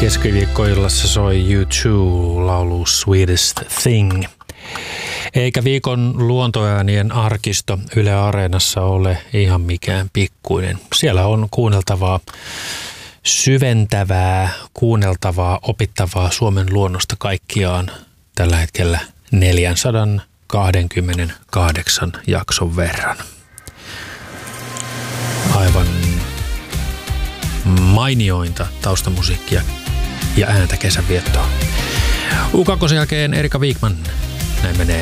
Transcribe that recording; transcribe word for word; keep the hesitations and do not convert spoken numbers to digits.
Keskiviikkoillassa soi U two laulu Sweetest Thing. Eikä viikon luontoäänien arkisto Yle Areenassa ole ihan mikään pikkuinen. Siellä on kuunneltavaa, syventävää, kuunneltavaa, opittavaa Suomen luonnosta kaikkiaan tällä hetkellä neljäsataakaksikymmentäkahdeksan jakson verran. Aivan mainiointa taustamusiikkia ja ääntä kesänviettoa. U kaksi jälkeen Erika Wigman. Näin menee